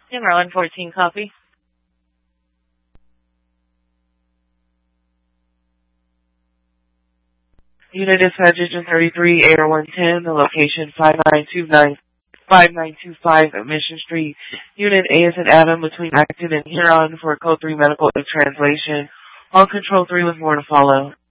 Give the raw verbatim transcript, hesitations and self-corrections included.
Maryland fourteen, copy. Unit dispatch engine thirty-three, Air one ten, the location five nine two nine, five nine two five Mission Street. Unit A is in Adam between Acton and Huron for code three medical translation. On control three with more to follow.